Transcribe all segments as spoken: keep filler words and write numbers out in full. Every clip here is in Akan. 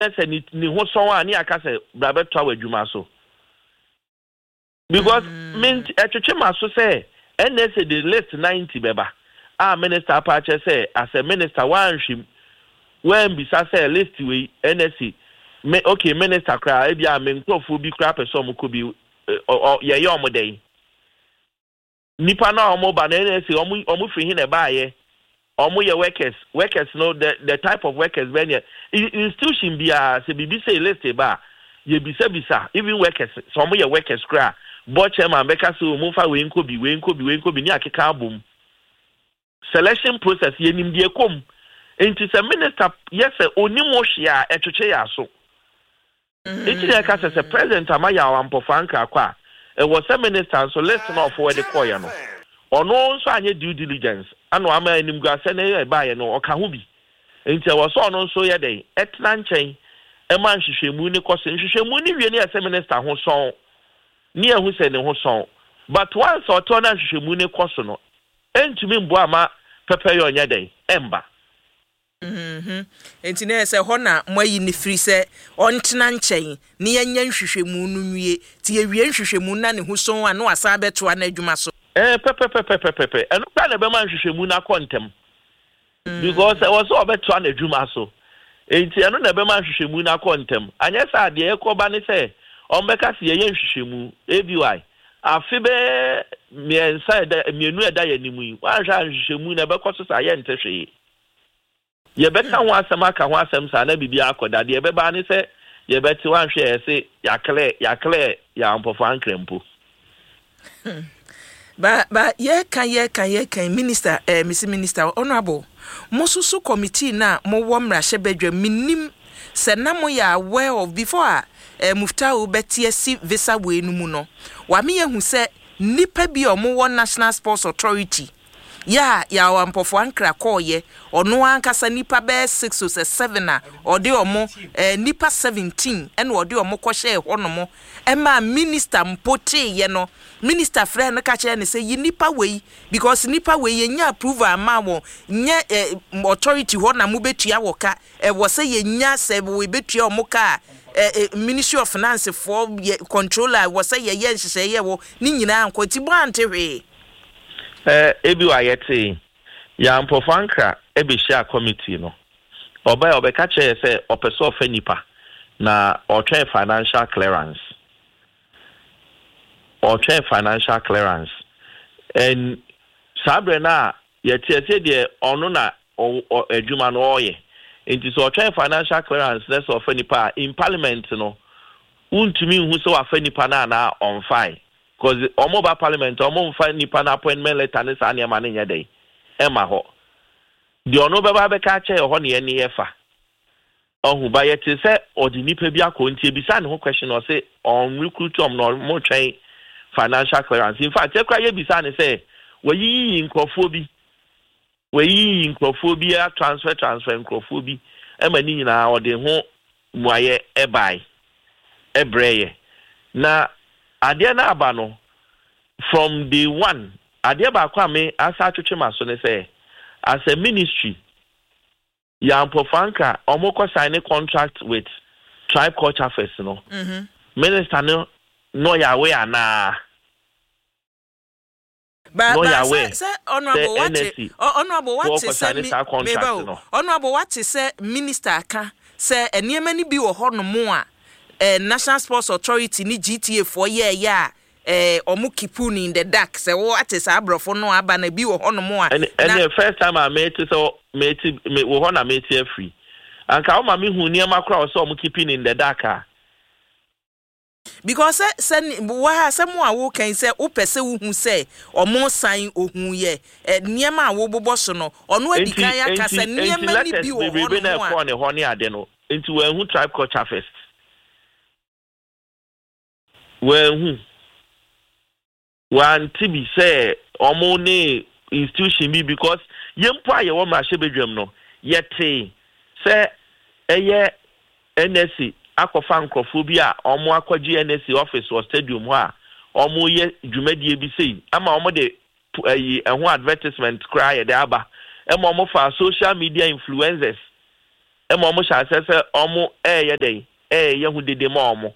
say ni ni ho so ani aka say bra beto awadwuma so because mint etwetwe maso say N S A the list ninety beba ah minister apache say as a minister wan hwim when bisa say list we N S A me okay minister kra e bia me nkofo bi kra person mo ko bi ye ye omo dey nipa na omo ba na N S A omo omo fi hin e ba ye omo ye workers workers no the the type of workers when institution bia say bibi say list e ba ye bisa bisa even workers so omo ye workers kra but chairman beka say omo fa we nko bi we nko bi we nko bi ni akeka abom selection process ye nim die kom enti say minister yes onimo hia etwetwe ya so enti dey ka say president amaya wampofan kra kwa e was a minister so let's not forward the call ya no ono nso anye due diligence ano ama anim gua se na e ba ye no oka ho bi enti e was ono nso ye dey etna nchen e man hwehwemu ni kose hwehwemu ni wie ni ese minister ho son ni ehu se ne ho son but once oto na hwehwemu ni kose no entumi mbo ama pepe yo nya dey emba mhm enti na ese ho na moyi ni free se ontena nchen ni yenya nhwehwemu no nwie ti ye wie nhwehwemu na ne ho son a no asa beto na adwuma so eh pepe pepe pepe pepe eno pa na be man nhwehwemu na kontem because e was obeto na adwuma so enti eno na be man nhwehwemu na kontem anya sa de e ko ba ne se ombeka se ye nhwehwemu abi afibe me inside mienu eda ya nimu yi wa hwa nhwehwemu na be koso sa ye ntehwe ye beka ho asem aka ho asem sa na bibia akoda de ye be ba ne se ye beti wan hwe ye se ya kle ya kle ya mpofo ankrempo ba ba ye kan ye kan ye kan minister eh Miss Minister honorable mosusu committee na mo wo mra hye badwa minim se na mo ya aware of before eh Muftau betie si visa we nu mu no wa me yehu se nipa bi o mo wo National Sports Authority ya ya wampofo ankra koye ono ankasa nipa be six or seven a ode omo eh, nipa seventeen ene ode omo kohye honomo ema minister mpote ye no minister frɛ no ka kye ne say yi nipa wei because nipa wei ye nya approve ama wo nya eh, authority ho na mo betua wo ka e wo say ye nya se we betua omo ka eh, eh, Ministry of Finance for ye controller wo say ye ye nhye ye wo ni nyina ankoti bo antehwe eh ebi wa yete ya mpofankra ebe share committee no oba oba ka che say opeso of nipa na or try financial clearance or try financial clearance and sabre na yete say de ono na adwuma no oye enti so try financial clearance less of nipa in parliament no untumi hu so afa nipa na na on fine because omo ba parliament omo mfa nipa na appointment letter ne sa ne ma ne nya dey e ma ho de ono be ba be ka che ho ne ne yefa ohu ba yete se odi nipa bi akonti e bisa ne ho question o say on recruit om no mo train financial clearance in fact e kwa ye bisa ne say wayi nkrofo bi wayi nkrofo bi a transfer transfer nkrofo bi e ma ni nyina odi ho muaye e bai e breye na ade na aba no from the one ade ba kwa me asa twetwe maso ne say as a ministry ya mpofanka omoko sign a contract with Tribe Culture Fest no mhm minister no no ya we ana ba ba say honorable what honorable what say me honorable what say minister aka say eniema ni bi wo ho no mo a eh, National Sports Authority ni G T A for year ya eh omu kipuni in the dark say what is abrofo no aba na bi wo hono mo a and the first time I met so met me wo hono met free anka o ma me hu niam akra so omu kipuni in the dark because say wa say mo a wo kan say o pese wo hu say omu san ohun ye niam a wo bobo so no ono adika ya ka say niam ni bi wo hono mo a ne ho ne ade no enti we hu Tribe Culture Fest when one T B say omo ne institution bi because yempo aye wo ma shebedwam no yete say eye N S C akofa nkrofo bi a omo akwaji N S C office or stadium ho a omo ye dwumadie bi sei ama omo de ayi ehun advertisement cry de aba ema omo fa social media influencers ɛma ɔmo hyɛ asɛ sɛ ɔmo ɛyɛ dɛn ɛyɛ hu dede ma ɔmo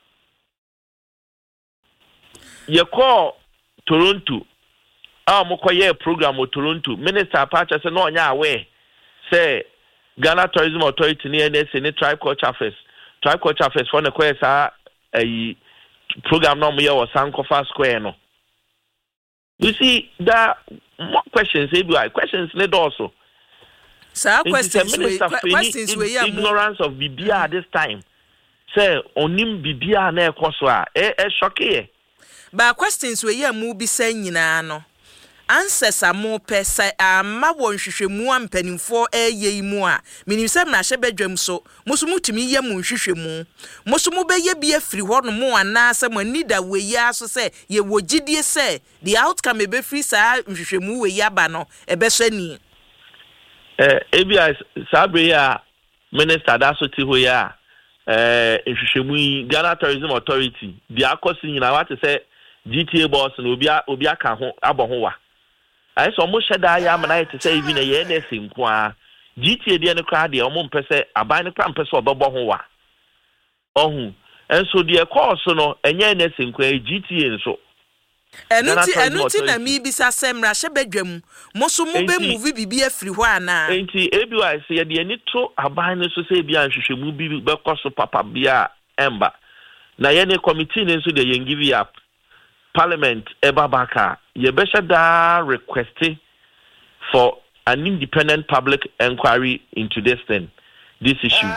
yɛkɔ Toronto a ɔmo kɔyɛ program wɔ Toronto minister apacha sɛ na ɔnyɛ aware sɛ Ghana Tourism Authority ne N S A ne Tribe Culture Fest Tribe Culture Fest for ne kɔyɛ saa ɛyi program na ɔmo yɛ wɔ Sankofa Square no. You see, there more questions, questions need also. Sir, questions, we, questions we have ignorance of Bibia this time. Say, onim Bibia na ekoswa. Eh, eh, shocking. But questions we have movie saying na no. Answers are more per se. Ah, ma won hwehwe mu ampenim for eh ye mu a. Minim se na hye bedwam so. Musumu timi ye mu hwehwe mu. Musumu be ye bi afiri ho no mu ana se mo nida we ya so se ye wogidie se the outcome e be free sa hwehwe mu we ya ba no e be so ni. Eh ebi sabre ya minister da so ti ho ya eh hwehwe mu Ghana Tourism Authority the akosi nyina what say G T A boss no obi obi aka ho abo ho wa. I saw mo sheda ya mana to say even a N S A nko a G T A de no kra de omo mpese aban no kra mpese obebo ho wa ohun enso de course no enye N S A nko a G T A nso enuti enuti na mi bisa semra hye badwam mo so mo be move bibi afiri ho ana enti ebi wa se de ani to aban no so say bia nhwehwemu bi be koso papa bia emba na ye ne committee ne nso de yen give up Parliament Ebabaka, Yebeshada requested for an independent public inquiry into this thing, this issue.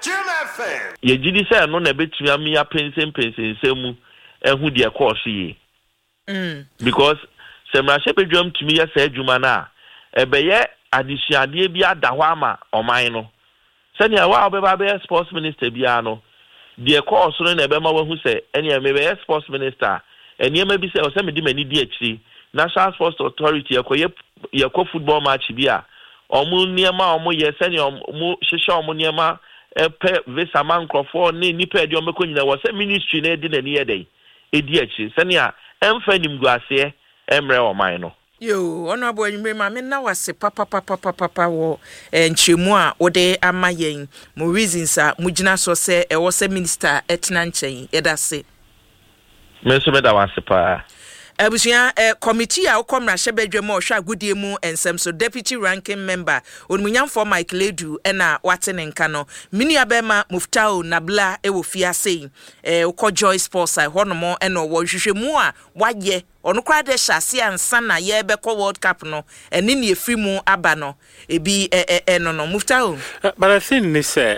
Ye jidi say no na betumi amia pensen pensen semu ehu de course yi. Mm. Because semra shebedwam tumi ya say adwuma na ebeye adisuade bi adaho ama oman no. Sani awa obeba be sports minister bia no. De course no na ebema wahu say ene emebe sports minister and you may be say, or some many D H C, National Sports Authority, a co football match beer, or moon near ma, or more yes, and your Shisha Muniama, a pet Vesaman Crawford, Nipa, your Macuna was a ministry near near day. A D H C, Sanya, and Fenim Glacier, Emre or Mino. Yo, honorable, you may mamma now was a papa papa papa papa war, and Chimua, or de Amayen, more reasons are Mujina so say, a was a minister at Nanche, Edase. Mesome da wasepa. Abusia eh, committee a ukomra shebedwem o hwa agudie mu ensem so deputy ranking member onmunyam for Mike Ledu ena watene nka no mini abema Muftau Nabla e wo fiase eh ukọ Joy Sports ai honomo ena wo hwehwemu a waye ono kwa de hyase ansa na ye beko World Cup no eni ne efri mu aba no ebi eh eh no no Muftau. But I think ni say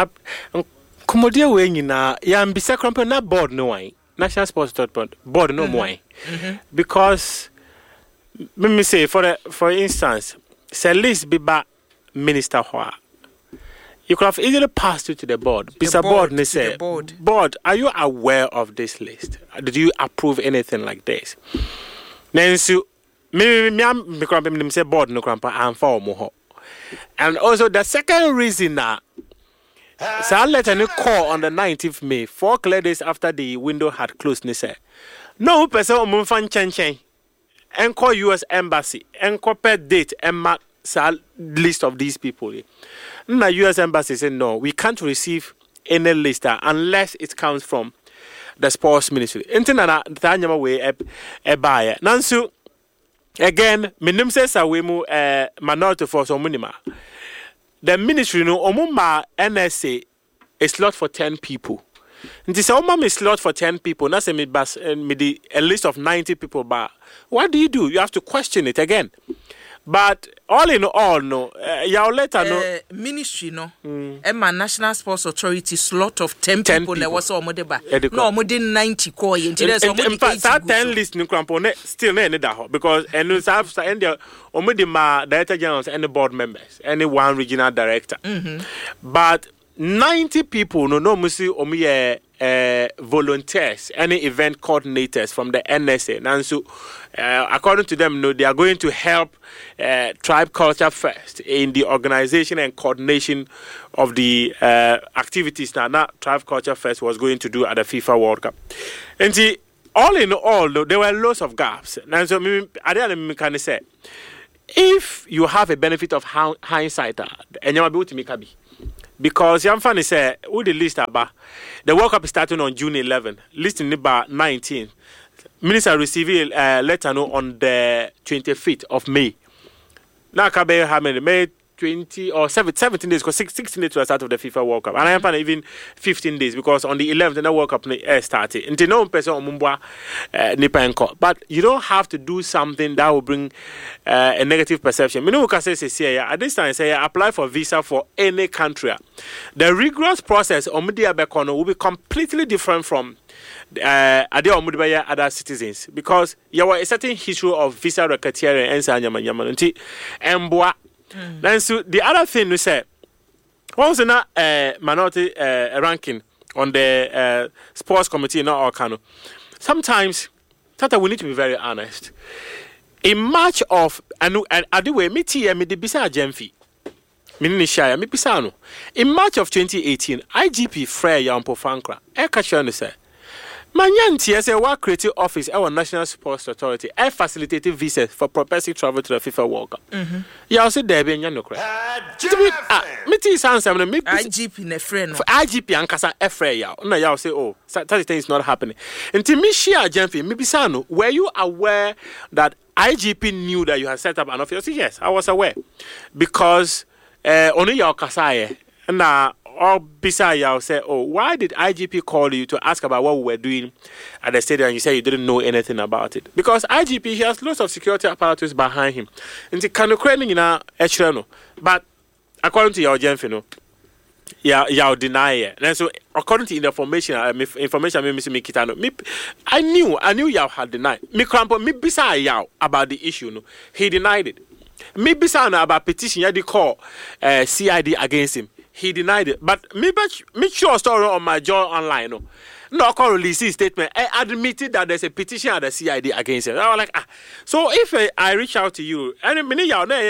komodia we nyina ya mbisa krampo na board no wan National Sports Board no more mm-hmm. Because let me say for the, for instance, say list biba minister hoa. You could have easily passed it to the board. The board, board, they say, board. board, are you aware of this list? Did you approve anything like this? Then so me me me me me say board no grandpa and for more. And also the second reason that. So I'll let any call on the nineteenth of May, four clear days after the window had closed. They say, no person will fan chen chen. And call U S Embassy and compare date and mark list of these people. And the U S Embassy said, no, we can't receive any list unless it comes from the sports ministry. Intana Tanya way a buyer. Nansu again, minim says a we mu minority force or minima. The ministry no omuma N S A a slot for ten people. Nti say omama a slot for ten people. Na say me bas me the a list of ninety people. But what do you do? You have to question it again. But all in all, no, uh, your letter no uh, ministry no. Mm. Emma National Sports Authority slot of ten, ten people. There was almost ba. No, almost ninety call. In fact, that ten list no crampon still no any that because and we have and the almost ma director generals and the board members, any one regional director. Mm-hmm. But ninety people no no musi omi uh, volunteers, any event coordinators from the N S A. And so, uh, according to them, no, they are going to help uh, Tribe Culture Fest in the organization and coordination of the uh, activities that, that Tribe Culture Fest was going to do at the FIFA World Cup. And see, all in all, no, there were lots of gaps. And so, I didn't can say, if you have a benefit of hindsight, and you are able to make a because young fan say who the list about the World Cup is starting on June eleventh, listing about nineteenth. Minister receiving a uh, letter no on the twenty-fifth of May. Now can be how many May twenty or seventeen days because sixteen days to the start of the FIFA World Cup, and I am even fifteen days because on the eleventh the World Cup uh, started. Until no person on Mumba Nipa, but you don't have to do something that will bring uh, a negative perception. You know, we can say say at this time say apply for visa for any country. The rigorous process on Media Bekono will be completely different from uh other citizens because there was a certain history of visa racketeering and Sanyama Yamanti and Boa. Then so the other thing we said what was not uh minority uh, ranking on the uh, sports committee in our Kano. Sometimes Tata we need to be very honest. In March of and I do way me tea me the bisa Gemfi. Minishaya me pisano. In March of twenty eighteen, I G P Freya Yampo Fankra, Ekachon say Manyanti as a work creative office, our National Sports Authority, I facilitated visas for propensity travel to the FIFA World Cup. Mm-hmm. You also there be no cry. Me tea sounds me I G P ne friend for I G P and Kasa Efre ya. No, you say oh, such thing is not happening. Until me share Jenfi, me bisano. Were you aware that I G P knew that you had set up an office? Yes, I was aware because uh, only your Kasaye na. Or beside you say, oh, why did I G P call you to ask about what we were doing at the stadium and you say you didn't know anything about it? Because I G P, he has lots of security apparatus behind him. And the kind of craning in our Echelon. But according to your Jenfino, yeah, you deny it. And so according to the information, uh, information me Mister Mikitano, me, I knew, I knew you had denied. Me crampo, me beside you about the issue, no, he denied it. Me beside about petition, you had call uh, C I D against him. He denied it, but me make sure story on my joy online. No, no, call release his statement. I admitted that there's a petition at the C I D against him. I was like, ah. So if uh, I reach out to you, and many y'all know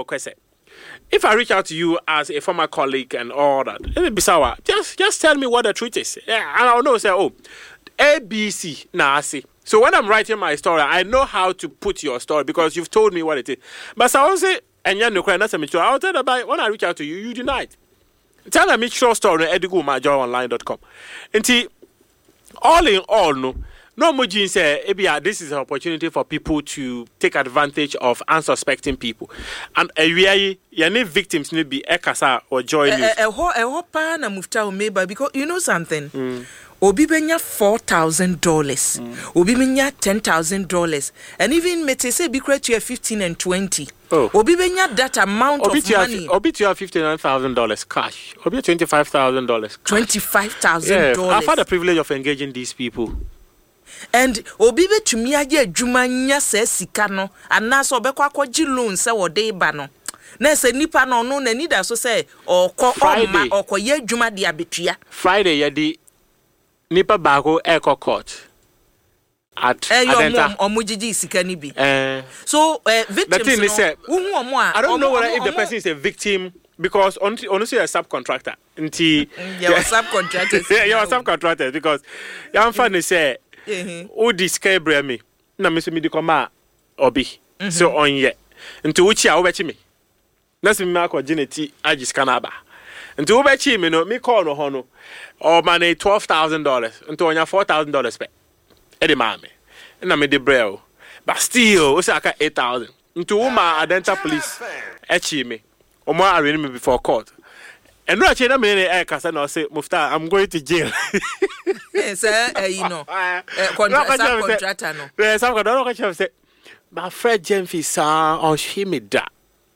if I reach out to you as a former colleague and all that, just just tell me what the truth is, yeah, and I'll know. Say, oh, A B C. Nah, I see. So when I'm writing my story, I know how to put your story because you've told me what it is. But so I will say, and you're no crying. That's a mature. I'll tell about when I reach out to you, you denied. Tell them it's short story at edigo my joy online dot com. And all in all, no, no more say, this is an opportunity for people to take advantage of unsuspecting people. And uh, we are any victims need be ekasa or joy news. A hope na mufta umeba because you know something. Mm. Obi benya four thousand dollars. Obi benya ten thousand dollars. And even mete say be create you fifteen and twenty. Oh. Obi benya that amount Obi of money. Obi to have fifty nine thousand dollars cash. Obi twenty five thousand dollars. Twenty five thousand dollars. Yeah, I've had the privilege of engaging these people. And obi be to me aye adwuma nya se sika no anaso obekwa kwaji loan se wode ba no. Na se nipa no no na nida so say okọ ọma okoye adwuma de abetua. Friday ye di nipa bago echo court at Adenta omujiji sika ni bi. Eh so uh, victims the thing no, say, I don't know whether if the omo, person is a victim because honestly honestly a subcontractor until yeah, yeah subcontractors. Yeah, you are subcontractors because you funny say who discare me na me so me di koma obi so on ye until which ya obechi me na se me akọ geneti agi scanner ba until obechi me no me call no ho no or money twelve thousand dollars until on ya four thousand dollars pe e dey ma me na me dey brel but still o say aka eight thousand until uma Adenta police echi me o mo arraign me before court. And no, actually, I'm in the kasa no say, Mufta, I'm going to jail. Yes, eh, you know, subcontractor no. Yes, I'm going to say, my friend Jenfi sa on Shimida.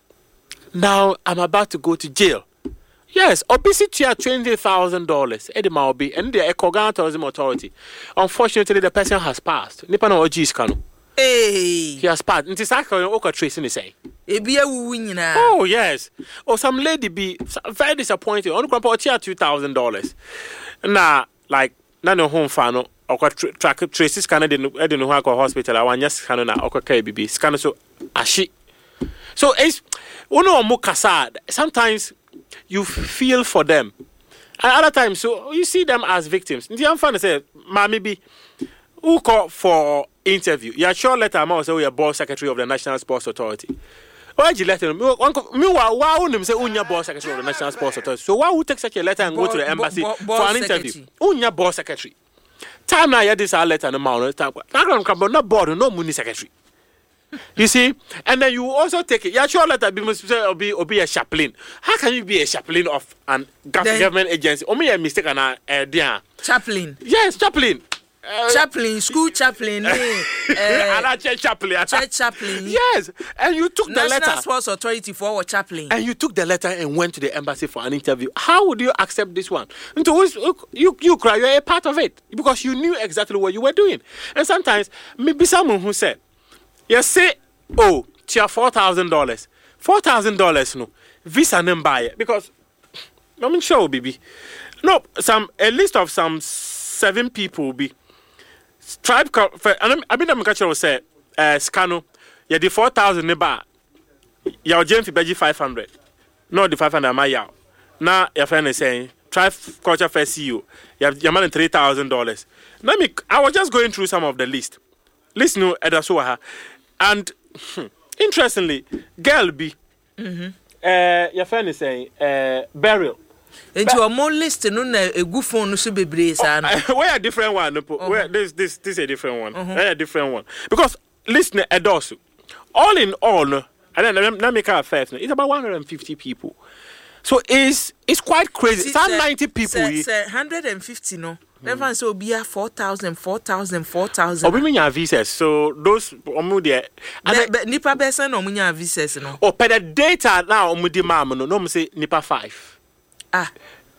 Now I'm about to go to jail. Yes, obesity at twenty thousand dollars. Edema obi, and the Ekogan Tourism Authority. Unfortunately, the person has passed. Nipa no Oji Skano. Hey, he has passed. Nti sa ko oka tracing the say. Ebia wuwu nyina. Oh yes. Or some lady be very disappointed. On grandpa tia two thousand dollars. Na like na no home fa no okwa track traces scan de no de no ho hospital awanya scan na okwa ka bibi scan so ashi. So it's uno mo kasa sometimes you feel for them. And other times so you see them as victims. Nti am fan say mama bi who call for interview. Yeah, sure letter am say we are board secretary of the National Sports Authority. Why did you let him? Meanwhile, why wouldn't say Unya boss secretary of the National Sports Authority? So why would take such a letter and go to the embassy bo- bo- for an interview? Unya boss secretary. Time now, this our letter and the amount. Time, not board, no money secretary. You see, and then you also take it. Yeah, sure, letter be must say or be or be a chaplain. How can you be a chaplain of an Then, government agency? Only a mistake and a uh, there. Chaplain. Yes, chaplain. Uh, chaplain, school chaplain, uh, and church chaplain. church chaplain. Yes, and you took National the letter. National Sports Authority for our chaplain. And you took the letter and went to the embassy for an interview. How would you accept this one? Into which you you cry, you're a part of it because you knew exactly what you were doing. And sometimes maybe someone who said, "You say, oh, tier four thousand dollars, four thousand dollars, no visa and buy it because I'm sure, baby. No, some a list of some seven people will be." Tribe, and I mean, I'm catching you say, uh, Scano, yeah, the four thousand neba, your James Beji five hundred, no, the five hundred, my yaw. Now, your friend is saying, Tribe Culture Fair C E O, you have your money three thousand dollars. Let me, I was just going through some of the list. Listen, no, Edasuaha, and hmm, interestingly, Girl B, mm-hmm. uh, your friend is saying, uh, Burial. And you are more list no na a good phone so be brace and where a different one no uh-huh. Where this this this is a different one uh-huh. Where a different one because listen Edosu all in all no and then let me count first it's about one hundred fifty people so it's it's quite crazy some ninety people say, say one hundred fifty no everyone so be a four thousand four thousand four thousand obi mean visas so those omu there and but nipa person no munya visas no oh per the data now omu di mam no no say nipa five. Ah,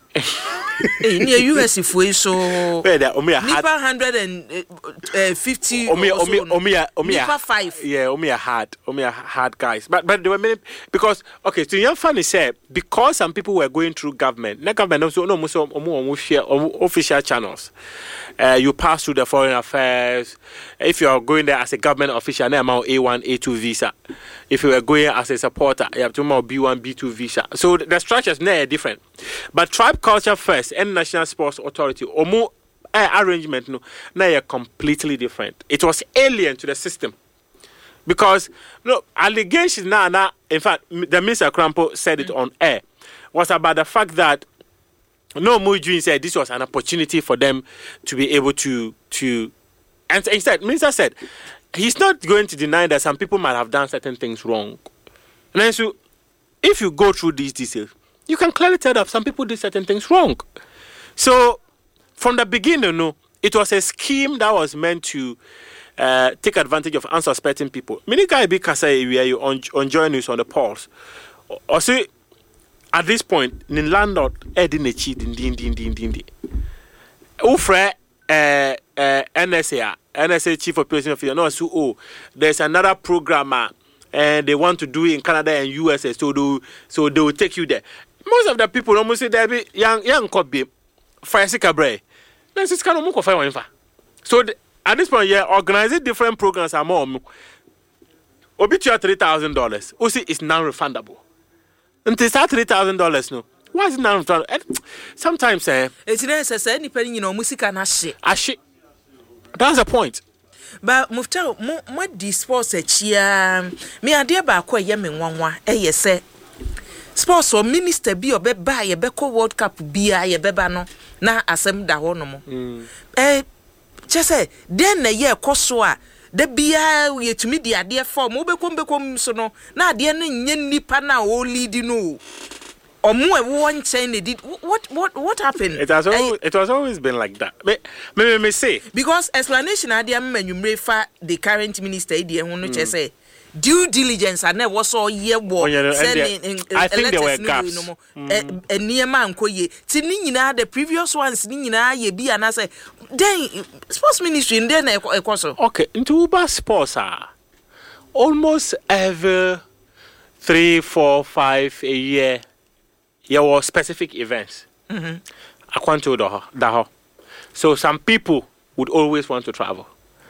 eh, near U S if we so nipa one hundred fifty omi omi omi omi nipa five yeah omi a hard omi a hard guys but but there were many because okay so young funny say because some people were going through government na government also no most omo share official channels uh, you pass through the foreign affairs if you are going there as a government official na amount A one A two visa if you were going as a supporter you have to amount B one B two visa so the, the structures now are different but Tribe Culture First and National Sports Authority omo uh, arrangement no now are completely different. It was alien to the system because no allegations now now in fact the Mister Crampo said it mm. on air was about the fact that no Mujin said this was an opportunity for them to be able to to and instead Minister said he's not going to deny that some people might have done certain things wrong. And then so if you go through these details you can clearly tell that some people did certain things wrong. So, from the beginning, no, it was a scheme that was meant to uh, take advantage of unsuspecting people. Many guys be kasa area you on on join news on the polls. Or say at this point, the landlord edin cheat din din din din din din. Ufre uh uh N S A N S A Chief Operations Officer no so oh there's another programmer and they want to do it in Canada and U S A so do so they will take you there. Most of the people almost say they be young young could be fire cabre. This is kind of more fire info. So the, at this point, yeah, organizing different programs are more. Obituary three thousand dollars. Also, it's non-refundable. Until start three thousand dollars, no. Why is it non-refundable? Sometimes, eh, it's necessary. Depending, you know, music and ashi. Ashi. That's the point. But Mufta, mo mo di sports e chia. Me ade ba kwa ye me nwanwa. E ye se. Sports or minister bi obeba ye beko World Cup bia ye beba no na asem da ho no mo mm. eh chese den na ye koso a da bia ye tumi di ade form obeko mbeko so no na ade no nye nipa na o lead no omo e wo nchen ne did what what what happened it has always, it was always been like that me me me say because explanation ade am manwumre fa the current minister ide ho no chese due diligence and never saw ye wo I think there were gaps e niema ankoye ti ni nyina the previous ones ni nyina ye bi ana say then sports ministry then e koso okay into Uber sports are almost every three four five a year there were specific events mhm akwanto do da so some people would always want to travel.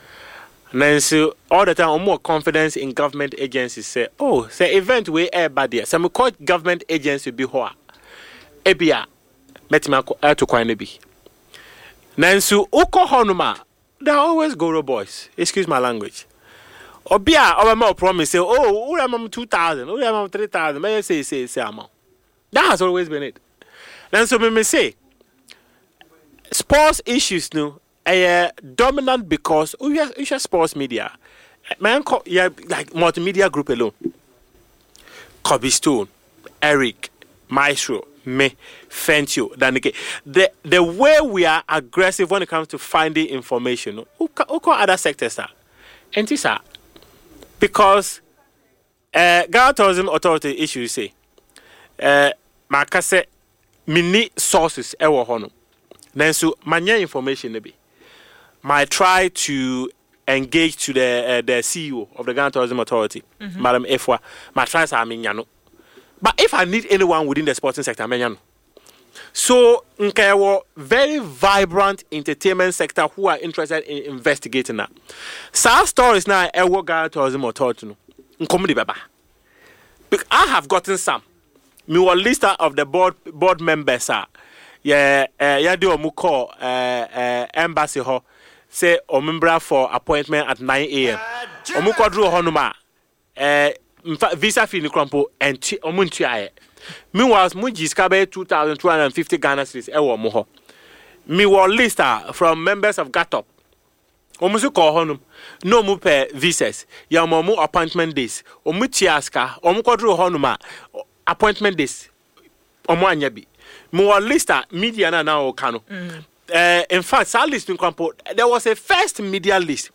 And then so all the time, more confidence in government agencies say, oh, say event we air bad there. Some call government agency be hoa. Ebia, metima air to quite be. Then so Oko Honoma, they always go boys. Excuse my language. Obia over my promise say, oh, who am two thousand, who am three thousand, may say say say amount. That has always been it. Then so me say sports issues no are dominant because we are, we are sports media. Man, yeah, like multimedia group alone. Kobe Stone, Eric, Maestro, me, Fentio, Danike. The the way we are aggressive when it comes to finding information, who who other sectors are, and this are because uh, Ghana Tourism Authority issue say, uh, Makase mini sources ewo hono. Then so many information be. Might try to engage to the uh, the C E O of the Ghana Tourism Authority, mm-hmm. Madam Efwa. My try say amenyano. But if I need anyone within the sporting sector, amenyano. So okay, well, very vibrant entertainment sector who are interested in investigating that. Some stories now ewo Ghana Tourism Authority no. Nkomudi baba. I have gotten some. Me was list of the board board members are. Yeah, uh, yeah, do omu call uh, uh, embassy ho. Say omimbra for appointment at nine a.m. Omu kwadru honuma. Eh, visa fee ni krampo enti omu ntua. Meanwhile, mu jiskabe two thousand two hundred fifty Ghana cedis e wo mo ho. Me was list from members of Gatop. Omu su call honum. No mu per visas. Ya mo appointment days. Omu tiaska. Omu kwadru honuma. Appointment days. Omu anyabi. More list media na now kano. Mm. Uh, in fact, sa list there was a first media list.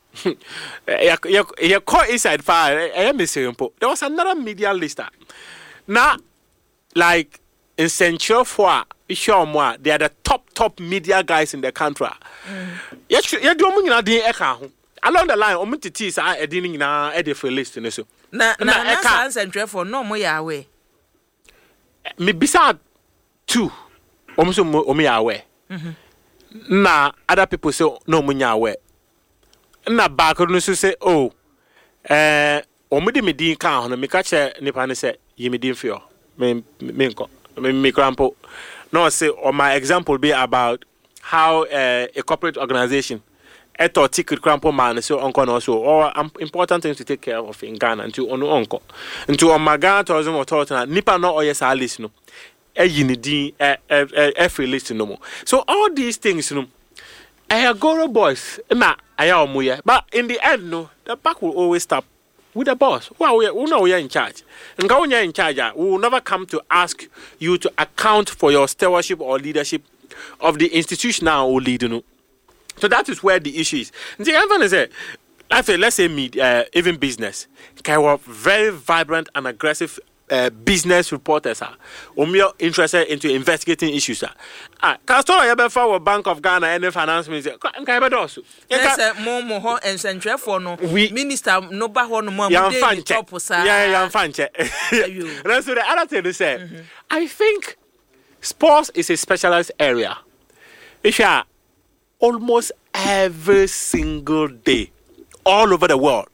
You call inside fire. There was another media list. Now, like in Central Four, sure more they are the top top media guys in the country. You you do mean na along the line. Omu titi sa edini na edit for list ne so. Na na na Central Four no mo ya we. Me bisa two. Almost omi aware. Mm-hmm. Na other people say no munya aware. Na back no say oh eh omi de me din kan ho no me ka che nipa ne say yi me din fio. Me me nko. Me me crampo. No say or my example be about how uh, a corporate organization eto ticket crampo man so onko no so or um, important things to take care of in Ghana until onu onko. Until on my Ghana Tourism Authority nipa no oyes a list no. A unity, a every list no more. So all these things, you know, I go boys, na I am muya. But in the end, no, the back will always stop with the boss. Well, we know we are in charge, and when you are in charge, we will never come to ask you to account for your stewardship or leadership of the institution now or lead. You know, so that is where the issue is. And the other is that, let's say, me, uh, even business, can work very vibrant and aggressive. Uh, business reporters are um, interested into investigating issues. Ah, Castor, you better for Bank of Ghana and finance minister. Yes, more more and Central for no minister no back on more. Yeah, yeah, fanche. That's what the other thing to say. Mm-hmm. I think sports is a specialized area. If you are almost every single day, all over the world,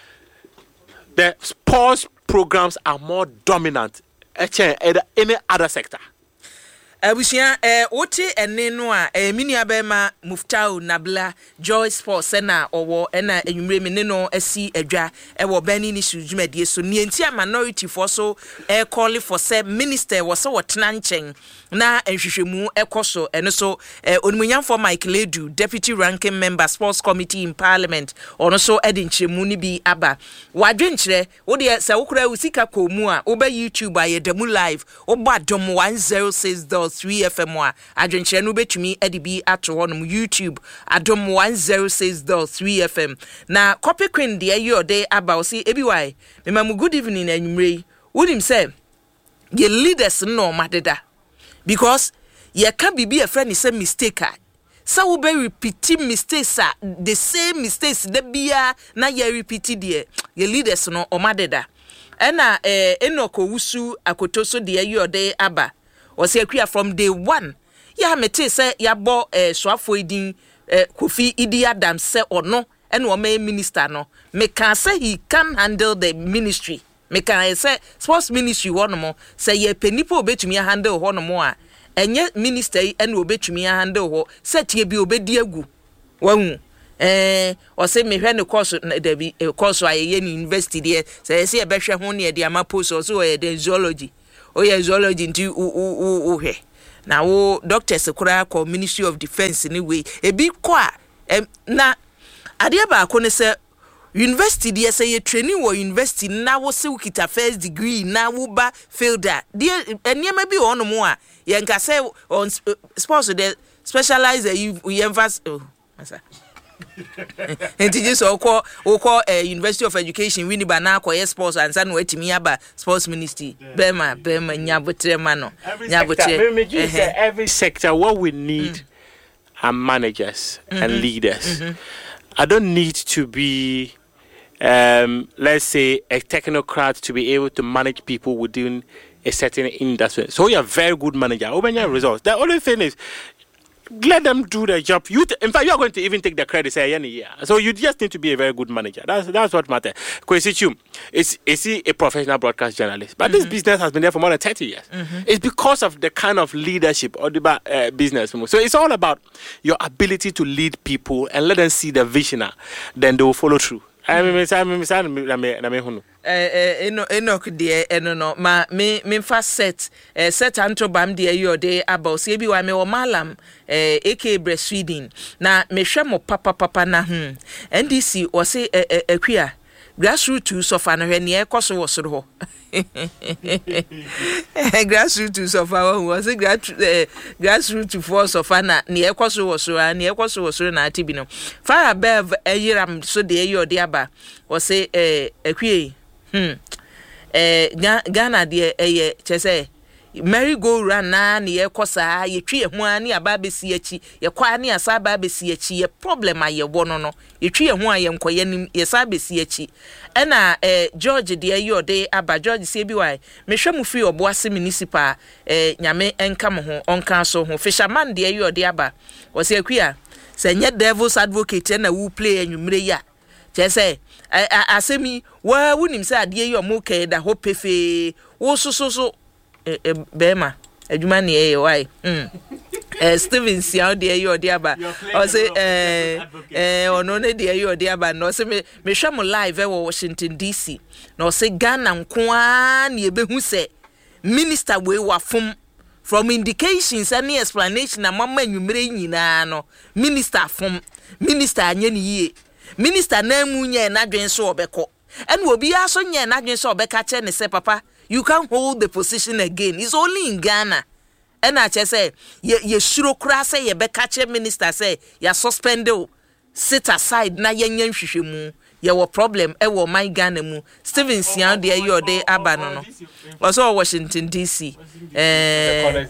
the sports programs are more dominant than any other sector. Abusia eh wote ene no a eh mini abema Muftau Nabla Joy Sports na owo na enwumre me ne no asi adwa e wo bani ni sujumedie so ne ntia minority for so eh call for say minister wo so wotena nchen na enhwehwemu ekoso eno so eh onumunyam for Mike Ledu deputy ranking member sports committee in parliament ono so edinchemu ni bi aba wadwenkyere wo de se wokura usika komu a wo ba YouTube ayedemu live wo ba dom one oh six point three F M a adwenkyere no betumi edibi ato honom YouTube adom one oh six point three F M na copy queen de ayode aba o si ebi why memamu good evening anwumre wodim say ye leaders no madeda because ye can be a friend is a mistake. So we be repeating mistakes, the same mistakes that be na ye repeated there. Ye leaders no omadeda. Ena eh enoko wusu akotoso de ayo de aba. O se akua from day one. Ya mete say ya bo eh swafo edin eh Kofi Idi Adam say or no and o me minister no. Me can say he can handle the ministry. Me can say sports ministry one more say ye penipo obetumi handle one more. Enye minister and obetumi handle ho set ye bi obedi agu wahu eh o say me hwe ne course da bi course aye ni university there say say e be hwe ho ne de ama post o so e de zoology o ye zoology nti o o o hwe na wo doctors kura ko Ministry of Defense ni we e bi ko a na ade ba ko ne say university there say you training wo university na wo se ukita first degree na wo ba failed that there eniema bi ono mo a ye nka say on sports the specialize you emphasize oh masa enti je so ko ko University of Education wini ba na akoye sports and san wetimi aba sports ministry bema bema nyabotre ma no nyabotre every sector what we need mm. are managers mm-hmm. and leaders. Mm-hmm. I don't need to be um let's say a technocrat to be able to manage people within a certain industry. So you're a very good manager. Open your results. The only thing is let them do their job. You, t- in fact, you are going to even take the credit. Say, yeah. So you just need to be a very good manager. That's that's what matters. Kwesi Chum is is he a professional broadcast journalist? But mm-hmm. this business has been there for more than thirty years. Mm-hmm. It's because of the kind of leadership or the uh, business. So it's all about your ability to lead people and let them see the vision. Then they will follow through. I mean, I mean, I mean, I mean, eh eno enok de eno no ma me me fa set eh set anto bam de ayo de about se bi wa me o malam eh aka breastfeeding na me hwe mo papa papa na hm N D C o se akua grassroots of an hwe ne ekoso wo soro ho grassroots of our was a grassroots force of ana ne ekoso wo soro ne ekoso wo soro na atibi no fire bev eyiram so de ayo de aba o se eh akua Hmm. Eh, Ghana de eye chese merry go round na ne ye kosa ye twi ho ani aba besi achi ye kwa ne asa aba besi achi ye problem aye wo no no ye twi ho aye nkoye nim ye sa besi achi ena eh George de ayo de aba George se bi wai me hwe mu free oboase municipal eh nyame enka mo ho onka so ho fisherman de ayo de aba wo se akua se nye devil's advocate na wu play anwumre ya chese asemi wa wunim se ade yi omo ke da ho pefe wo so so so bema adwuma ne e wai mm eh Steven Siao de yi ode aba o se eh eh ono ne de yi ode aba no se me me hwa mo live e wo Washington D C no se Ghana nko a ne ebehu se minister we wafom from indications and explanation na mama anwumre nyina no minister fom minister anya ne yie minister na munye na dwen so obeko and obi aso nye na dwen so obeka che ne say papa you can't hold the position again. It's only in Ghana and I just say ye ye shuro kura say ye beka che minister say ya suspend sit aside na ye nyan hwehwe mu ye wo problem e wo my Ghana mu Steven Sian de ayo de aba no no also Washington D C eh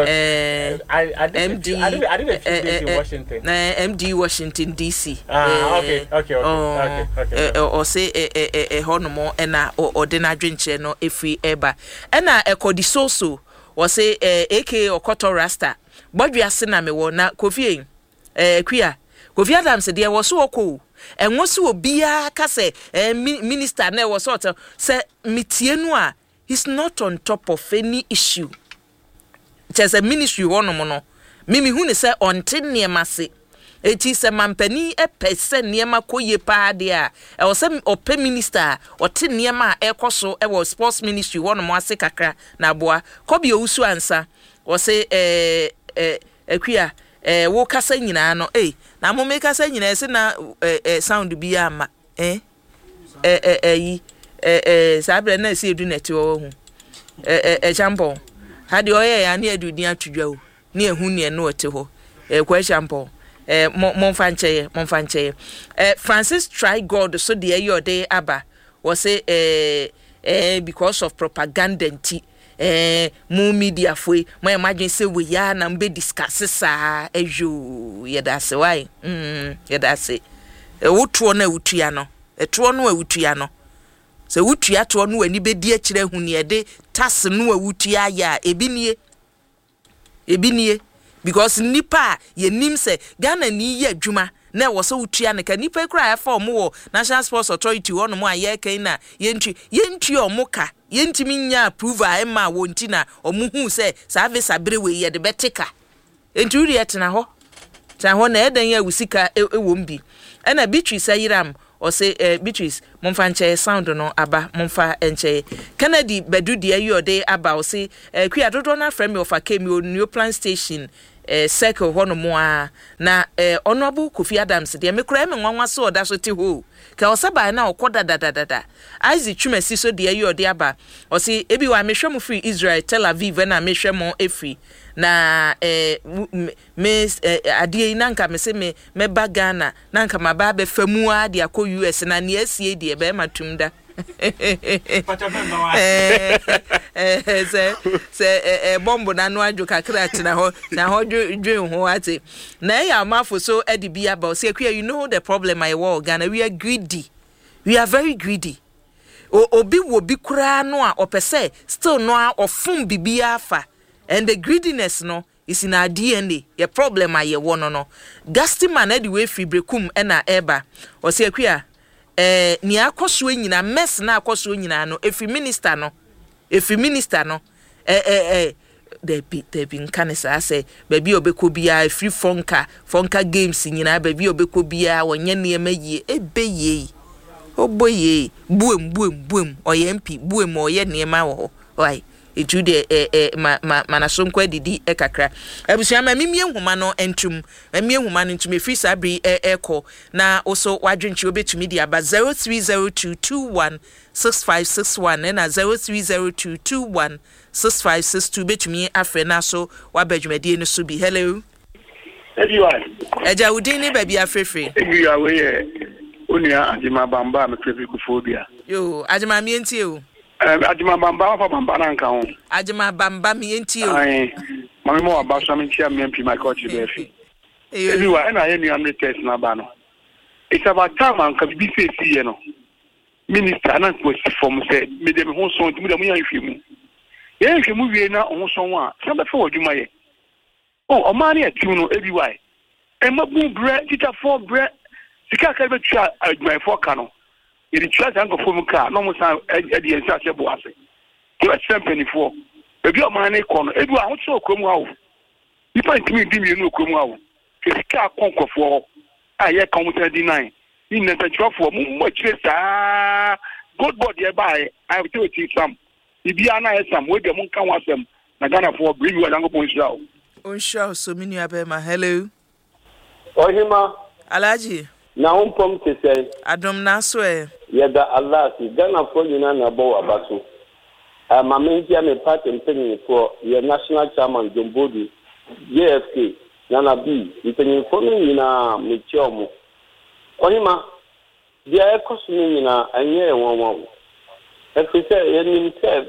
M D I didn't Washington M D Washington D C ah okay okay okay okay o say e e e honomo e na o de na dwenche no efi eba e na ekodiso so o say A K Okoto Rasta bodwiase na me wo na Kofi eh Kwia Kofi Adams de wo so okọ enwo so obia ka se minister na wo so say mitie nu a he's not on top of any issue just a ministry one no mimi hu ne say on tin niema se eti se mampani e pese niema koye pa de a e wo se ope minister o tin niema e koso e wo sports ministry one mo ase kakra na boa kobi owusu ansa wo se eh eh akua eh wo kasa nyina no eh na mo me kasa nyina se na eh sound bi ama eh eh eh yi eh eh sabre na se edu neti wo hu eh eh champo hade oye ya na edu din atudwa o na ehu ne no ote ho eh kwa champo eh mo fancheye mo fancheye eh Francis try God so de ayo de aba wo say eh eh because of propaganda nti eh mu media foi mo imagine say we ya na mbe discuss sa ejo ye da se why mm ye da se e wotuo na wutua no e tuo no wutua no se wutua tuo no ani be di a kire hu ne de tas no wutua ya ebinie ebinie because nipa ye nim se Ghana ni ye adwuma na wo so wutua ne ka nipa kura ya form wo National Sports Authority wono mo aye kan na ye ntwi ye ntwi omuka ye ntimi nya approval e ma wo nti na omuhu se service abere we ye de beteka enturi etena ho twa ho na edan ya wusika ewo mbi ena Beatrice ayiram o say eh, Beatrice momfa nche sound no aba momfa nche Kennedy bedu de ayi ode aba o say eh, kwi adodo na frame of akemi o new plan station eh, circle hono mo a na eh, honorable Kofi Adams de me kura me nwanwa so oda so te ho ka osaba na okoda dadadada Isaac Chumesi so de ayi ode aba o say ebi wa mehwe mo free Israel Tel Aviv na mehwe mo efri na eh me eh, adie nanka me se me me ba Ghana nanka maba be famu a de akọ U S na ne asie de be matumda eh eh se se eh bombo na no adwo kakra tina ho na ho dwen ho ate na ya amafo so edi bia ba se akua you know the problem I war Ghana we are greedy we are very greedy o obi wo bi kura no a opese still no a ofum bibia afa and the greediness no is in our D N A. Your problem aye wo no no. Gasty man e di we free brekum e na eba. O se akua eh ni akoso nyina mess na akoso nyina no efi minister no. Efi minister no. Eh eh eh de bi de bi nka ne sa say baby obekọ bia free fonka fonka games nyina baby obekọ bia wonye ne emaye ebeye. Oboye buem buem buem oye M P buem oye ne ema wo. Oi etude eh eh ma ma manasonko didi e kakra abusua ma mimie nhoma no entum mimie nhoma no entum efiri sabri e eko na oso wadwenchi obetumi di aba zero three zero two two one six five six one na zero three zero two two one six five six two betumi afre na so wabadwumadi no so bi hello everyone eja udin ni baby afrefre ebi awe ye onia ajima bamba me trefi kufobia yo ajima mi enti o Ajima bamba fa bamba na nka ho. Ajima bamba mi enti o. Ai. Mami mo abasa mi tia mi M P my coach be fi. Everywhere na ye new test na ba no. It's about time and can be say see no. Minister na ko si form say me dem ho so ntimi dem yan hwe mu. Ye hwe mu wie na ho so wa. Sa be fa odwuma ye. Oh, o ma na atu no everywhere. E ma bu bre tita for bre. Sika ka be twa adwuma for ka no. It church and go from car, no more time at the end of the boss. You are champagne for. If your money corner, if you are also come out. You find me, give you no come out. If you can't conquer for, I yet come with a deny. In the twelve for much less. Good body by, I have told you some. If you are not some, where the monk can watch them, I gonna for bring you along point show. On show so many abema. Hello. Oh, hima. Alaji. Na umpom te say adom na so e yeda Allah si Ghana for you na na bo abaso eh mamentia me party mpeni for your national chairman Jombodi J F K Nana B mpeni for me na me chiomo onima dia ekoso ni na anye won won e fi say ye nim say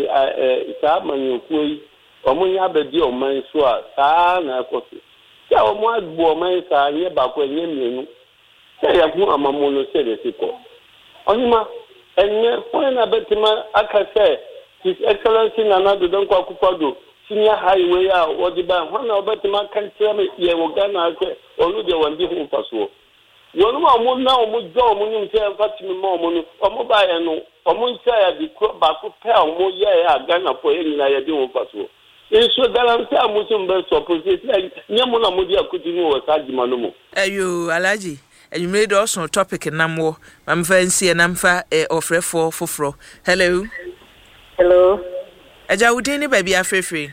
eh sa manyoku yi omunya bedi o man so a sa na ekoso ya omu agbo o man sa anye ba ko anye mienu say ya ku amamulo say de siko onima enye fo na betima aka say His Excellency Nana Dodon Kwakukwado senior highway a wodi ba ho na obetima kan tira me ye wo Ghana say olu de wandi hu faso wonu ma mo na o mo jo o mo nyum say fatimi ma o mo no o mo ba ye no o mo ntia ya di ba ko pe o mo ye ya Ghana for ye nyina ye de hu faso Eso galamse amusim be so process nyamo na mo di akuti ni wo sa jima no mo ayo alaji you made us on topic namwo mam fancy na mfa ofrefo foforo hello hello aja udin ni baby afrefre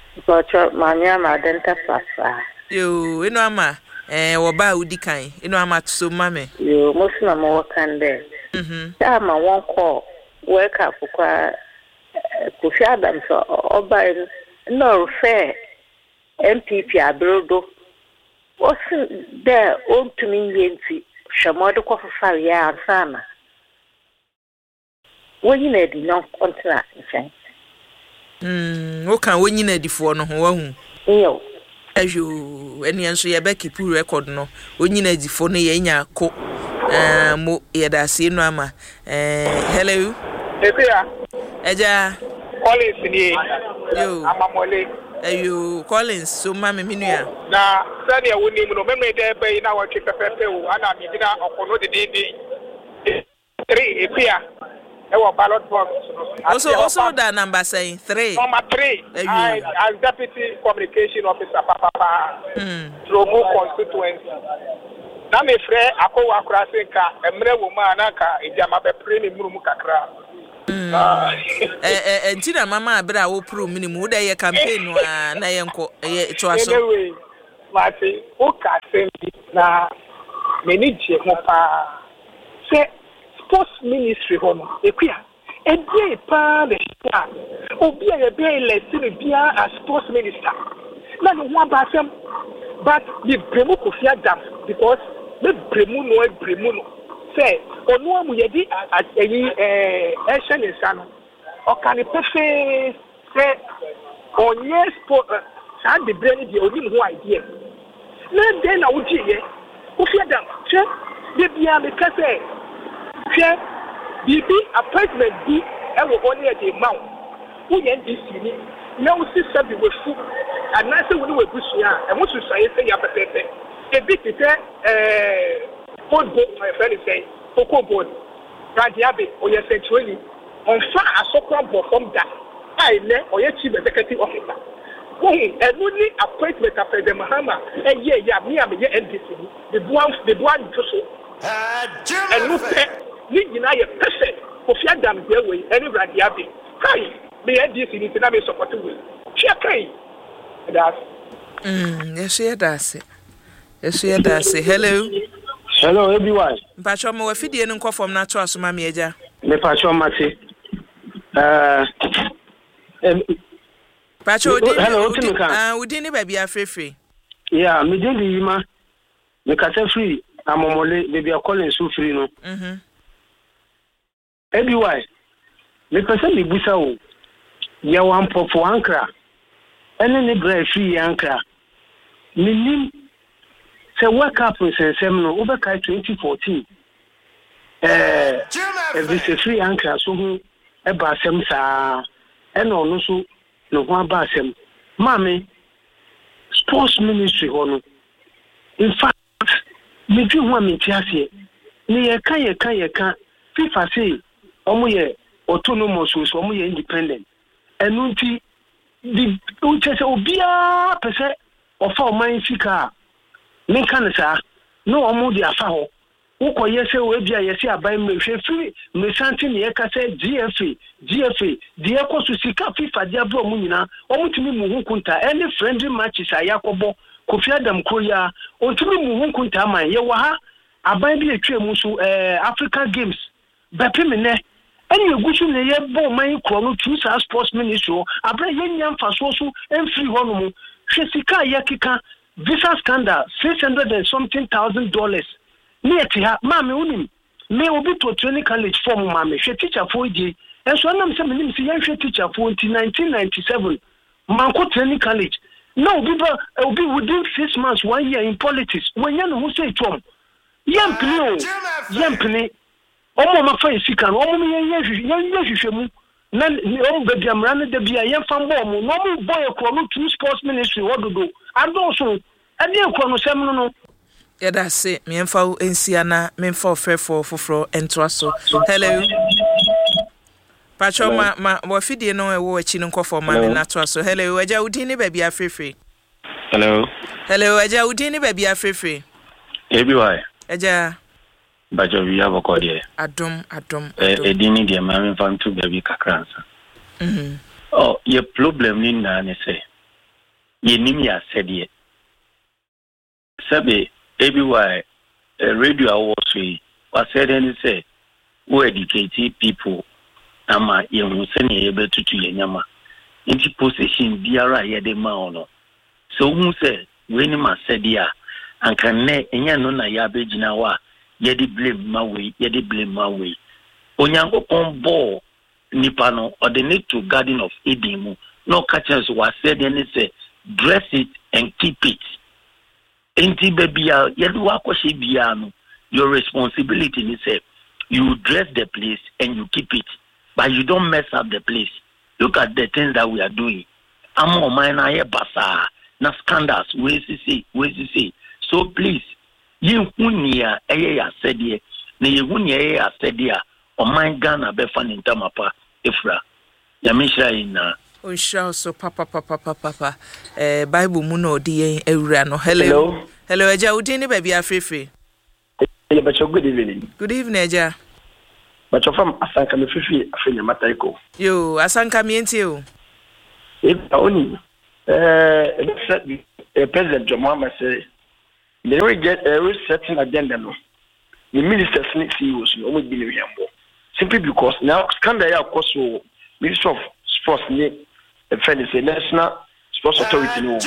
so mania ma denta fasa yo ino ama eh wo ba udikan ino ama so mame yo mosna mo kande mhm ta ma won call wake up kwa Kofi Adams oba no fair M P P abrodo osi de o tumi yenti hwemode kofafa ya ansana wonyi na di no kontra nchen mm o kan wonyi na difo no ho wahu yo ayo eni enso ye be keep record no wonyi na difo no ye nya ko eh mo ye da se no ama eh hello Ekia eja Collins ni yo amamole ayo Collins so ma me minua na sani e woni mu no memre de be na wa twe pepepe o ana mi dina okono de de de three Ekia ɛwɔ ballot box. Also, also that number saying three. Number three, I, as deputy communication officer, Papa, mm. Tromo constituency. Na me frɛ akɔwa krasenka emre woman anaka ejama be pre ne murumu kakra. Eh eh ntina mama abira wo pro minimu da ye campaign wa na ye nko ye to aso. Anyway, Mati, o ka sendi na me ni je ho pa. Se sports ministry ho no ekuya e dey pa the star. Obi a ye be elect bia as sports minister. Na no one basem but the Bremu Kofi Adam because the Bremu no Bremu no say onu amu yedi at eyi eh action insano o kan pefe say onye sport sa de brain di oni ho idea na den na wo ji ye Kofi Adam che de bia me ka say che bibi appointment bi e wo oni e de maw wo ye ndi sini na wo si sabi we fu anase wo ni we busua e mo so saye say ya pepepe e bi ti say eh football my friend is saying Coco board Radiabe or your century on far a soccer board from that I ne or your chief executive officer. Hey, and only appointment after the Mahama and yeah, yeah, me I'm a N D C the one the one to and no pet Nina your person of your damn their way any Radiabe. Hi, the N D C is not a supporting way. Check that's mm, yes, yeah, that's it. Yes, yeah, that's it. Hello. Hello, everyone. Pacho mo wafidi enu nko form na to asoma me eja. Me pacho mate. Eh Pacho odi. Hello, odi ah odi ni baby afrefre. Yeah, me dey yima. Me kasa free amomole baby calling so free no. Mhm. Everyone. Me kasa me busa wo. Ya wan popo ankra. Ene ne bra free ankra. Minim se wake up in Sensem over twenty fourteen. Eh, this is free anchor so who a basem sa and also no one basem. Mammy, sports ministry hono. In fact, me do one in Tiasia. Near Kaya Kaya can FIFA say, Omoye autonomous was Omoye independent. And Nunti the Uchesa Obia per se of our mind car. Me kan sa no omo di afa ho wo koye se we bia ye se aban me hwe fi me santi ne ye ka se G F A G F A di ekosu sika FIFA dia bro mu nyina omutumi mu hukunta any friendly matches ayakobo Kofi Adam Koya ontumi mu hukunta man ye wa ha aban bi etwe mu so eh Africa Games bepe me ne any egusu ne ye bo man ko no two sports ministry abra ye nyam faso so emfiri ho no mu hwe sika ye kika visa scandal six hundred and something thousand dollars. Me tia mama unim me obi to training college form mama she teacher for je and so nam say me say yan she teacher for nineteen ninety-seven man ko training college now obi obi within six months one year in politics when yan who say tom yan pni o yan pni omo ma fa sika no omo me yan yan yan hwehwemu na omo be biamra na da bia yan fa mbo mo no mo boy ko no two sports ministry wododo ado so ade ko no sem no no yada se me emfa ensia na me emfa ofrefo foforo ento aso. Hello Pacho ma ma wafidie no ewo achi no nkofo ma me na to aso. Hello aja udi ni baby afrefre. Hello Hello aja udi ni baby afrefre. Ebi why aja Bajo vi aboko de adom adom eh edini de ma me fam to baby kakransa. Mhm. Oh ye problem ni na ne say ye nim ya said sabe everywhere uh, radio awards we was said and say we educate people ama ye hu se ne ye betutu ye nyama inti position biara ye de ma ono so hu se we ni ma said ya anka ne enya no na ya begina wa ye di blame ma we ye di blame ma we onyango pon bo nipa no or the need to Garden of Eden no catchers was said and say dress it and keep it. Enti bebia yedu akoshi bia no your responsibility is say you dress the place and you keep it, but you don't mess up the place. Look at the things that we are doing. Amo mina ye basa na scandals we see we see. So please, you hunia eye ya said ye, na ye hunia ye ya said ya ɔman Ghana bɛfa ne ntamapa efura nyame hyira yi na o show so papa papa papa papa eh Bible mu no di yen awura no hello hello eja udi ni baby afrefe hello bacho good evening good evening eja bacho from Asanka me fifi afenya mataiko yo Asanka me enti o e oni eh eh president Jomama say they will get a certain agenda no the ministers and C E Os no mo bi ne hwambo simply because now scandal ya course Ministry of Sports ni the National Sports Authority no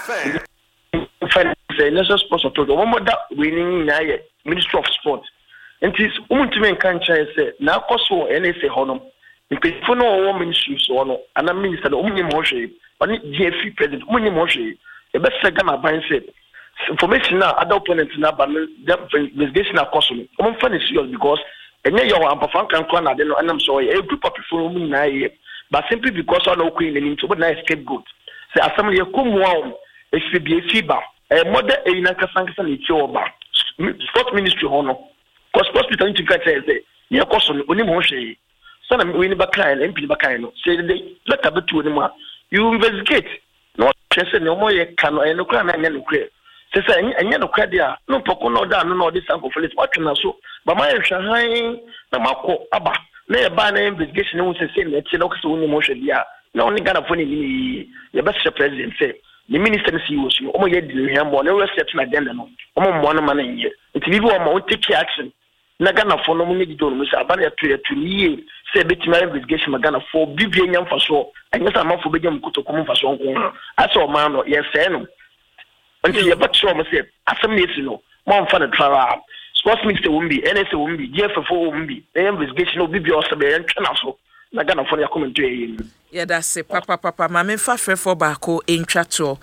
the National Sports Authority one more that winning na Ministry of Sport and this umuntu kan chai say na course N S A honom because for no one ministry so no and a minister no umunye mo hwe oni G F president umunye mo hwe e be say Ghana ban say information na other opponents na ban investigation na course no um fan is serious because enye yo ampafan kan kwa na de no anam so a group of people mu na ye but simply because all no queen ni to na scapegoat say assembly e kom wa e fi bi fiba e model e na kasanka na chi oba sport ministry hono cause hospital in Tinka say ye course no oni mo hwe so na we ni ba kan M P ba kan no say they let abetu ni ma you investigate no say no mo ye kan e no kra na nya no kra say say enya no kra dia no poko no da no no dey sanko police what na so ba ma ye hwahan na mako aba na ye ba na investigation no say say na ti na ko ni mo hwe dia na oni Ghana fo ni ni ye ba say president say the minister C E Os no omo ye di hwam mo na we set na agenda no omo mo no ma na ye nti bi wo ma take action na Ghana fo no mo ni di do no say aba na to ye to ni say betima investigation ma Ghana fo bibie nya mfa so anya sa ma fo be jam kutokom mfa so nko asa o ma no ye say no nti ye ba tro mo say asem na esi no mo mfa na trial sports minister wumbi N S A wumbi G F F wumbi the investigation no bibie o say be ntwa na so na Ghana fo ya comment to ye yeah that's it papa papa ma me fa frɛ for ba ko entwa to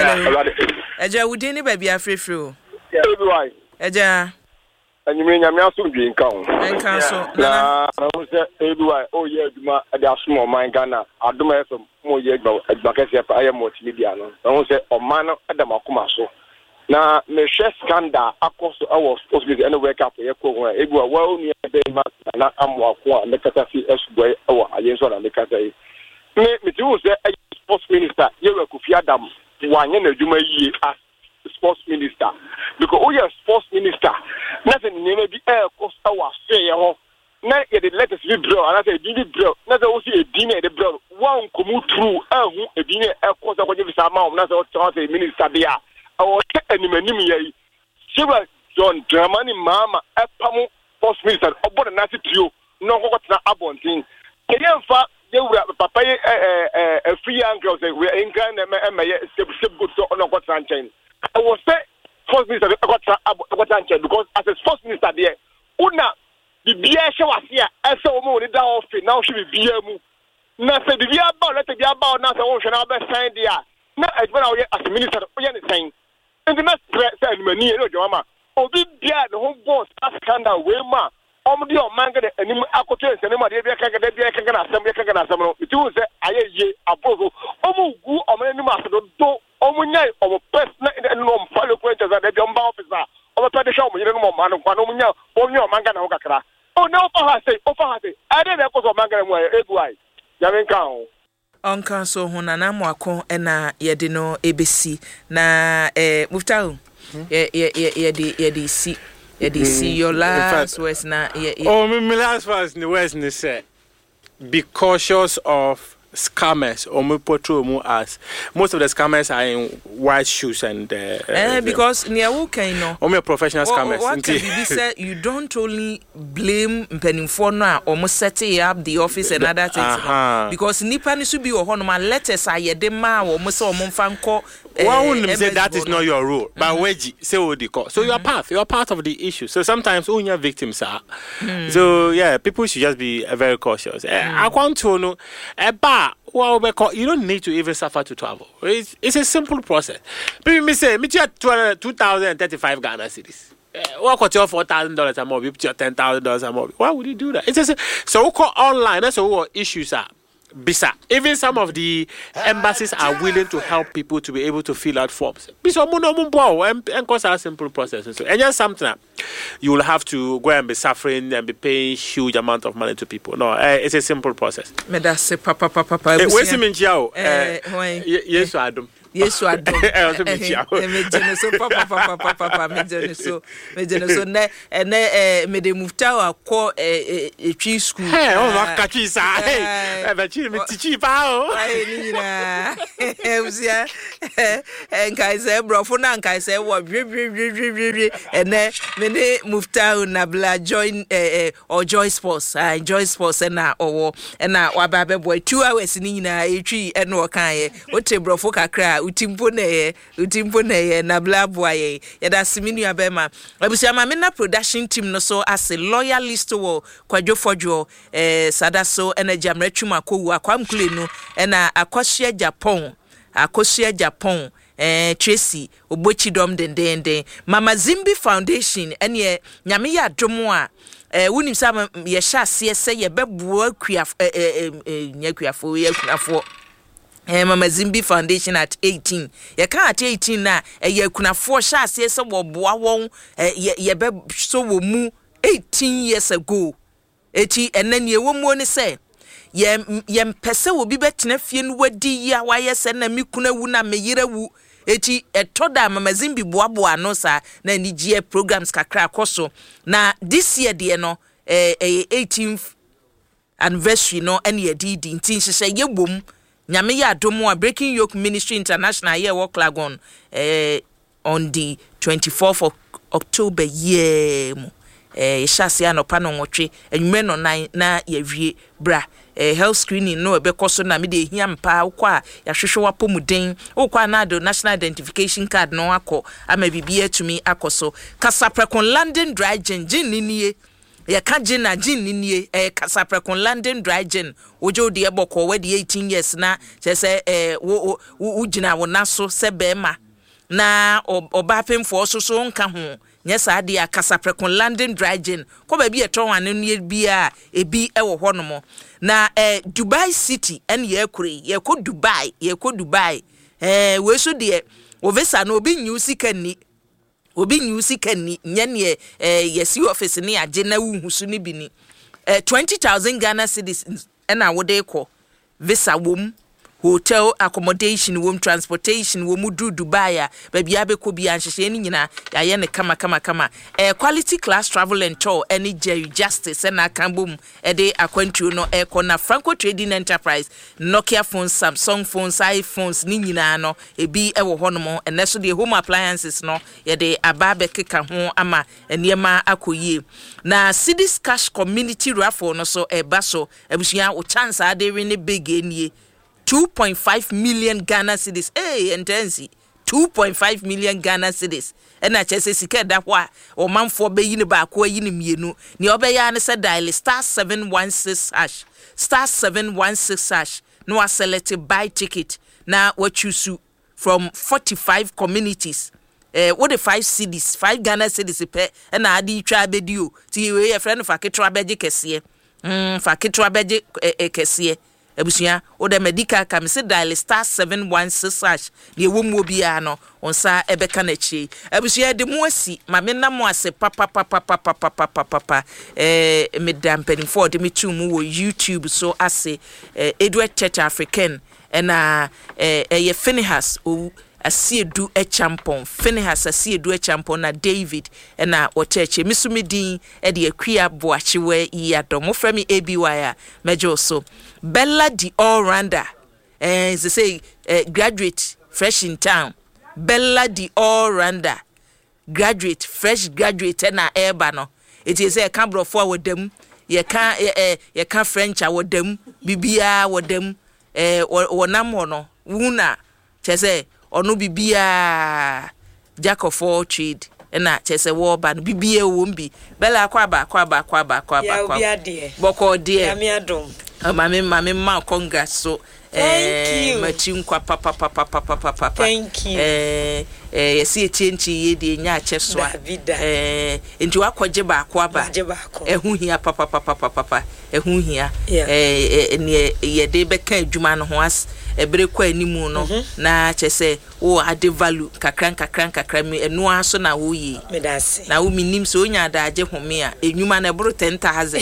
eja wudi ni ba bia frefre o everyone eja anyime nyame aso dwe nka ho nka so na ho se everyone o ye aduma ade aso mo man Ghana aduma efo mo ye aduma aduma kese pa aye multimedia no ho se o man no adam akoma so na me hwe scandal akoso awo sports media and wake up ye ko ho ebu a wa oni ebe ma na amwa ko a mekata fi esboy awo ayenso na mekata yi me me ti wo se sports minister ye we Kofi Adam wanye na aduma yi as sports minister because oh yeah sports minister nothing name be air cost our say ho na ye the letters we draw and I say did draw na say o see e din e the draw one come through ahu e din e cost ko je visa ma na say o say minister dia o te animanim ye Shiba John Dramani mama e pam sports minister obo na say trio no ko tena abontin ke ye mfa ye wura papa ye eh eh free angle say we in Ghana na me ye sub good so no ko tena chain I was say sports minister I got I got answer because as a sports minister there, una the beer show was here. I saw more the down off now she be beer mu. Na say the beer about let the beer about now say oh she na be sign there. Na as when I as a minister o ye the sign. And the next say money no jama. Obi beer the whole boss scandal we ma. Omo di o manga de anim akoto ense ne ma de beer kanga de beer kanga na asem kanga na asem no. It was say aye ye abozo. Omo gu omo anim aso do omunya omo personal no mfalo kwenta za de omba officer omo pede sha omo yire no mo manu kwa no omunya omunya omanga na ho kakra o na ofa ha sei ofa ha sei ade na ekoso omanga na mu egu ai ya men kan ho onka so ho na na mo akon na ye de no ebesi na eh Muftau ye ye ye de ye de si ye de si your last words na ye oh me last words ni words ni say be cautious of scammers or me portray mu as most of the scammers are in white shoes and uh, eh, because near who can know or me professional scammers what can be said you don't only blame mpenimfo no almost setting up the office and other things uh-huh. because nipa ni so bi wo hono ma letters ayede ma wo mo se o mo mfa nko one would say that is not your role but weji say what they call so you are part you are part of the issue so sometimes when your victims are mm. so yeah people should just be uh, very cautious mm. I want to know about well, you don't need to even suffer to travel. It's, it's a simple process. People may say, me two thousand thirty-five Ghana cedis. What cost you four thousand dollars a more? You put your ten thousand dollars a more. Why would you do that? It's just so we call online. That's what issues are. bisa. Even some of the embassies are willing to help people to be able to fill out forms. Bisa mo no mo bo and cause a simple process. So and just something you will have to go and be suffering and be paying huge amount of money to people. No, uh, it's a simple process. Me da se papa papa papa. Where's him in Jiao? Yes, Adam. Yes, you are done. Me so papa papa papa papa me so me so ne ne me de mufta wa ko etwi school. Hey, o ma ka twi sa. Hey, e ba chi me tichi pa o. Ai ni na. E usia. En kai se brofo na kai se wo dwe dwe dwe dwe dwe ene me ne mufta na bla join or joy sports. Ah joy sports na owo na wa ba be boy two hours ni na etwi e no kan ye. O te brofo kakra utimpo neye utimpo neye na bla boye yada siminu abema abusia ma me na production team no so as a loyalist wo kwadwo fodwo eh sadaso energy amratwuma kowu akwamkule no na akwahye Japan akwahye Japan eh Tracy obochi dom dendende Mama Zimbi Foundation ene nyame ya domo a eh wunim sa ye hya se se ye bebuo akuaf eh eh nyakuafo ye kunafo Eh Mama Zimbi Foundation at eighteen. Ye kan at eighteen na eh ye kunafo hya ase se wo boa won eh ye be so wo mu eighteen years ago. Eti enen ye wo mu ni se ye ye mpese wo bi betena fie no wadi ya wa ye se na mi kuna wu na me yire wu. Eti etoda Mama Zimbi boa boa no sa na ni G programs kakra akoso na this year de no eh eighteenth anniversary no ene ye di di ntin hye ye bom nyame ya domo a Breaking Yoke Ministry International here work lagon eh on the twenty-fourth of October year mu eh shase anopa no nwotwe enwume no nan na yawie bra eh health screening no ebekoso na me de hia mpa ukwa ya hwehwe wapomuden ukwa na do national identification card no akọ ama bibia tumi akoso Kasaprekon London dry gin gin ninie ya ka gin na gin ninie eh Kasaprekon London dry gin ojo de eboko we de eighteen years na chese eh wo wo gina wo naso se bema na oba pemfo so so nka ho nyesa ade ya Kasaprekon London dry gin ko ba bi eto wan no bia ebi ewo honomo na eh Dubai City en ye kure ye ko Dubai ye ko Dubai eh we so de o visa no obi nyu sika ni obi nyu sika ni nyane eh yesi office ni age na wuhusu ni bi ni eh twenty thousand Ghana cedis na wode ko visa wom hotel accommodation wom transportation wom du Dubai a ba bia be ko bia nhehye ni nyina ya ye ne kama kama kama eh quality class travel and tour any Jerry Justice na kambom e de akwantuo no e ko na Franco Trading Enterprise Nokia phones Samsung phones iPhones ni nyina no ebi e wo hono ene so de home appliances no ye de ababe keka ho ama enema akoyie na Cities Cash Community Raffle no so e baso abusia o chance ade we ne big enie two point five million Ghana cedis. Hey, intensi. two point five million Ghana cedis. And I just say, Sika da wa, or man for be yin ba ko yin mienu. Ni obeya ne se dial star seven one six hash. Star seven one six hash. No a selected buy ticket. Now what you su from forty-five communities. Eh, what the five cities, five Ghana cedis pe, and I di try bedio. Ti we a friend of a ketwa beje kesiye. Hmm, fa ketwa beje kesiye. Ebusia o de medical kam se dial star seven one six hash de womu bia no onsa ebeka na chi ebusia de mu asi ma me na mu ase papa papa papa papa papa eh medam penin for de me tu mu wo YouTube so ase Edward Church African na eh ye Finihas o asiedu e champon Finihas asiedu e champon na David na ocheche misumidin e de akua boachiwe yado mo frami A B Y a mejo so Bella the all-rounder eh they say uh, graduate fresh in town Bella the all-rounder graduate fresh graduate na eba no it is a cambro for with them ye can eh ye can French a with them bibia with them eh wonam no wuna chese onu bibia jack of all trade na chese wo ba bibia wo mbi Bella kwa ba kwa ba kwa ba kwa ba kwa boko de ami adom mami mami ma congrats so thank you machi nkwa papa papa papa papa thank you eh eh yesi etienchi ye de nya ache so a eh enti wakɔgye baako aba ehu hia papa papa papa ehu hia eh ne ye de beka adwuma no ho as ebere kwa animu no na kyese wo ade value kakran kakran kakran me enu aso na wo yi na wo minim so onya da agye home a enwuma na ebro ten thousand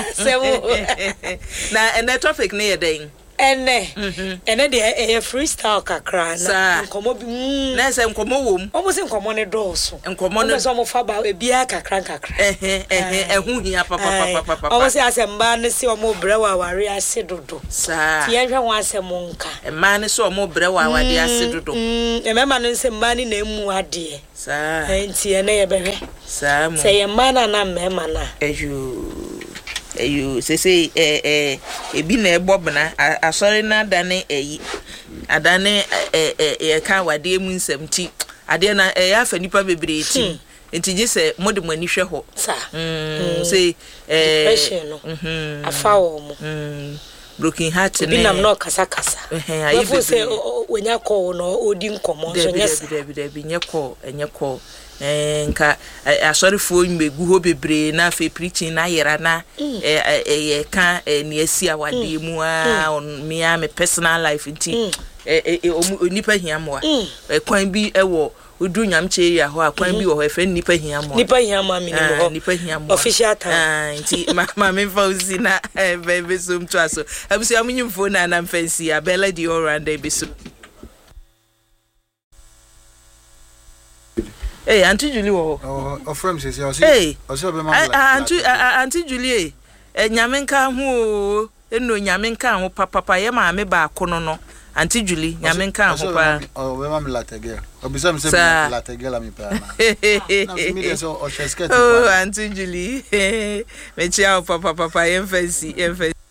na ene traffic ne ye den ene ene de e freestyle kakra na nkomo bi na se nkomo wom omo se nkomo ne dooso nkomo no so mo fa ba e bia kakra kakra eh eh ehu hia papa papa papa omo se asemba ne se omo brewa ware ase dodo sa ti enhwe won asem nka e ma ne se omo brewa wade ase dodo e mema no se mba ne na emu ade sa enti ene ye behwe sa mo se ye mma na na mema na eju eyu se se eh eh ebi na ebobna asori na dane eyi adane eh eh e ka wade mu nsɛmti ade na eh afa nipa bebre eti enti je se mode mani hwɛ ho sa mm se eh depression no afa wo mo broken heart ne binam no kasa kasa eh ayi be se wonya call no odi nkomo so nyesa de de de nye call enye call nka asorifo mbegu ho bebre na fe preaching na yera na eh ka ni asi awade mu a me a me personal life nti eh onipa hiamoa kwan bi ewo odu nyamche ya ho akwan bi wo ho efe nipa hiamoa nipa hiamoa mi ni ho nipa hiamoa official time ah nti ma me fa uzi na be so mto aso abusi amunyimfo na na mfansi abela di oranda be so. Hey, Auntie Julie wo. Oh, of friends say you see. Hey, also be man. Auntie Auntie Julie. Eh nyamenka ho, eno nyamenka ho papa papa ye ma me ba kono no. Auntie Julie, nyamenka ho pa. Oh, we ma me lategel. Obisa me say me lategel mi pa na. Na me dey so o cheske. Oh, Auntie Julie. Me chia papa papa ye fancy, ye fancy.